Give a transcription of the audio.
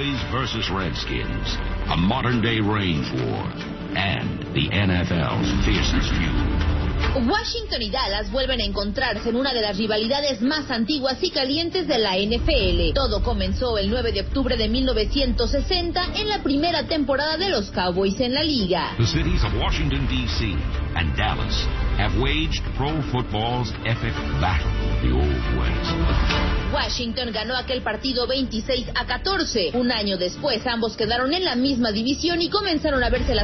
Cowboys versus Redskins, a modern-day range war, and the NFL's fiercest feud. Washington y Dallas vuelven a encontrarse en una de las rivalidades más antiguas y calientes de la NFL. Todo comenzó el 9 de octubre de 1960 en la primera temporada de los Cowboys en la liga. The cities of Washington, D.C. and Dallas have waged pro football's epic battle of the Old West. Washington ganó aquel partido 26-14. Un año después, ambos quedaron en la misma división y comenzaron a verse las